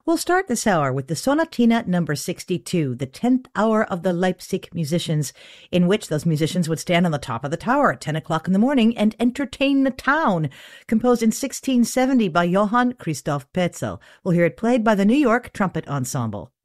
We'll start this hour with the Sonatina number 62, the 10th hour of the Leipzig musicians, in which those musicians would stand on the top of the tower at 10 o'clock in the morning and entertain the town. Composed in 1670 by Johann Christoph Petzel. We'll hear it played by the New York Trumpet Ensemble.